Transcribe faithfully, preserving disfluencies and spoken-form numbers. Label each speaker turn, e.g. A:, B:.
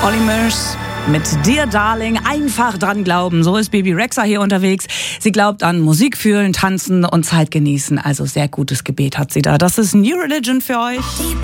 A: Olly Murs mit Dear Darling, einfach dran glauben. So ist Bebe Rexha hier unterwegs. Sie glaubt an Musik fühlen, tanzen und Zeit genießen. Also sehr gutes Gebet hat sie da. Das ist New Religion für euch.